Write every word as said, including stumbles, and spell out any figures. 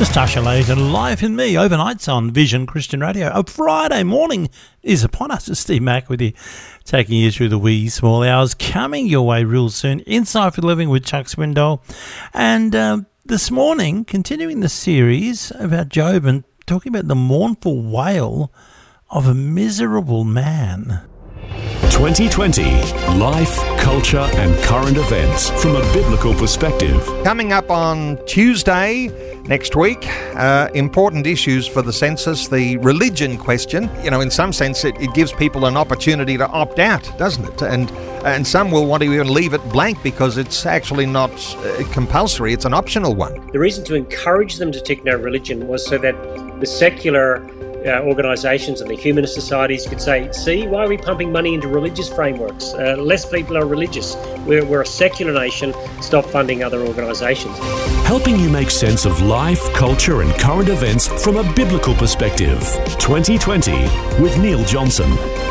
Tasha Layton, live in me, overnights on Vision Christian Radio. A Friday morning is upon us. It's Steve Mack with you, taking you through the wee small hours. Coming your way real soon, Inside for Living with Chuck Swindoll. And um, this morning, continuing the series about Job and talking about the mournful wail of a miserable man. twenty twenty, life, culture and current events from a biblical perspective. Coming up on Tuesday next week, uh, important issues for the census, the religion question. You know, in some sense, it, it gives people an opportunity to opt out, doesn't it? And and some will want to even leave it blank because it's actually not uh, compulsory, it's an optional one. The reason to encourage them to take no religion was so that the secular Uh, organisations and the humanist societies could say, see, why are we pumping money into religious frameworks? Uh, less people are religious. We're, we're a secular nation. Stop funding other organisations. Helping you make sense of life, culture and current events from a biblical perspective. twenty twenty with Neil Johnson.